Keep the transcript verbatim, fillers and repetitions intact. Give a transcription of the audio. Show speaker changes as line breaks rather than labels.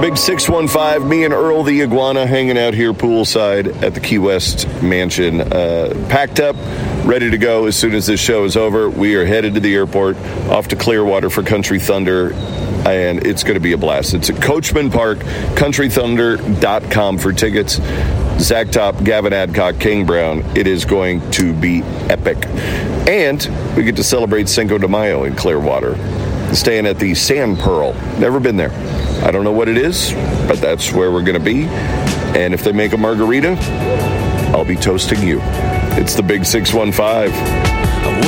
Big six one five, me and Earl the Iguana hanging out here poolside at the Key West Mansion. Uh, packed up, ready to go as soon as this show is over. We are headed to the airport, off to Clearwater for Country Thunder, and it's going to be a blast. It's at Coachman Park, country thunder dot com for tickets. Zach Top, Gavin Adcock, King Brown. It is going to be epic. And we get to celebrate Cinco de Mayo in Clearwater. Staying at the Sand Pearl. Never been there. I don't know what it is, but that's where we're going to be. And if they make a margarita, I'll be toasting you. It's the Big six one five.